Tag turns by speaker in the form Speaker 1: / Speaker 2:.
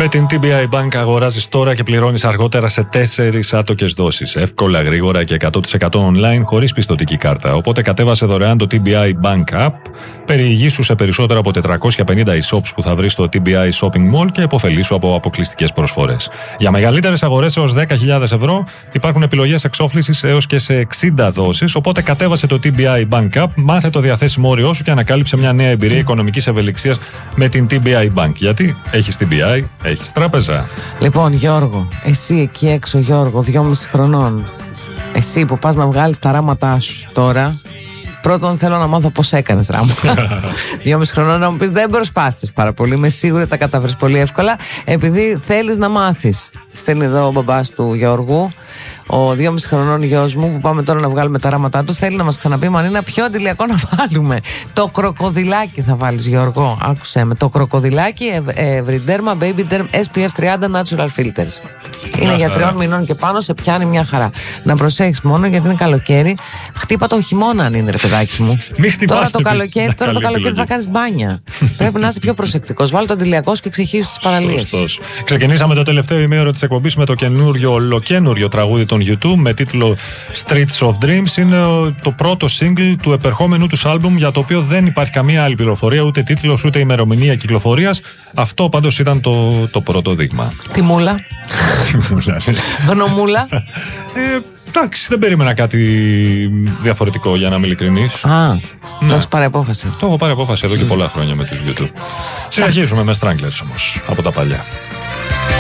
Speaker 1: Με την TBI Bank αγοράζεις τώρα και πληρώνεις αργότερα σε 4 άτοκες δόσεις. Εύκολα, γρήγορα και 100% online χωρίς πιστωτική κάρτα. Οπότε κατέβασε δωρεάν το TBI Bank App, περιηγήσου σε περισσότερα από 450 e-shops που θα βρεις στο TBI Shopping Mall και επωφελήσου από αποκλειστικές προσφορές. Για μεγαλύτερες αγορές έως 10.000 ευρώ υπάρχουν επιλογές εξόφλησης έως και σε 60 δόσεις. Οπότε κατέβασε το TBI Bank App, μάθε το διαθέσιμο όριό σου και ανακάλυψε μια νέα εμπειρία οικονομικής ευελιξίας με την TBI Bank. Γιατί έχεις TBI, έχεις τράπεζα.
Speaker 2: Λοιπόν, Γιώργο, εσύ εκεί έξω, Γιώργο, 2,5 χρονών, εσύ που πας να βγάλεις τα ράματά σου τώρα, πρώτον θέλω να μάθω πώς έκανες ράματα. 2,5 χρονών να μου πεις δεν προσπάθησες πάρα πολύ, είμαι σίγουρη τα καταφέρεις πολύ εύκολα, επειδή θέλεις να μάθεις. Στέλνει εδώ ο μπαμπάς του Γιώργου, ο 2,5 χρονών γιος μου, που πάμε τώρα να βγάλουμε τα ράματά του, θέλει να μας ξαναπεί, Μαρίνα, ποιο αντιλιακό να βάλουμε. Το κροκοδιλάκι θα βάλεις, Γιώργο. Άκουσέ με. Το κροκοδιλάκι Everyderma Baby Derm SPF 30 Natural Filters. Είναι για 3 μηνών και πάνω, σε πιάνει μια χαρά. Να προσέχεις μόνο γιατί είναι καλοκαίρι. Χτύπα το χειμώνα αν είναι, ρε παιδάκι μου. Τώρα το καλοκαίρι θα κάνεις μπάνια. Πρέπει να είσαι πιο προσεκτικός. Βάλει το αντιλιακό και εξηγήσει τις παραλίες.
Speaker 1: Ξεκινήσαμε το τελευταίο ημέωρο της εκπομπής με το ολοκένουριο τραγούδι των YouTube με τίτλο Streets of Dreams. Είναι το πρώτο single του επερχόμενου τους άλμπουμ, για το οποίο δεν υπάρχει καμία άλλη πληροφορία, ούτε τίτλος ούτε ημερομηνία κυκλοφορίας. Αυτό πάντως ήταν το πρώτο δείγμα.
Speaker 2: Τιμούλα. Γνωμούλα.
Speaker 1: Εντάξει, δεν περίμενα κάτι διαφορετικό, για να είμαι ειλικρινής.
Speaker 2: Το έχεις πάρει απόφαση.
Speaker 1: Το έχω πάρει απόφαση εδώ και πολλά χρόνια με τους YouTube. Συνεχίζουμε με Stranglers όμως, από τα παλιά.